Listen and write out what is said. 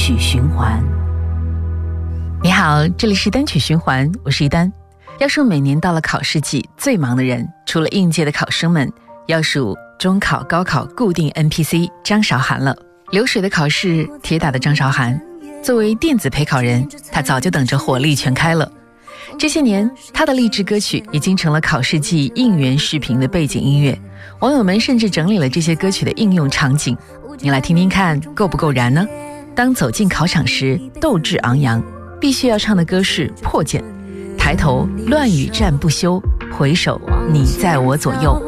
曲循环。你好，这里是单曲循环，我是一丹。要说每年到了考试季最忙的人，除了应届的考生们，要数中考、高考固定 NPC 张韶涵了。流水的考试，铁打的张韶涵，作为电子陪考人，她早就等着火力全开了。这些年，她的励志歌曲已经成了考试季应援视频的背景音乐，网友们甚至整理了这些歌曲的应用场景，你来听听看够不够燃呢？当走进考场时，斗志昂扬，必须要唱的歌是《破茧》，抬头乱语战不休，回首你在我左右。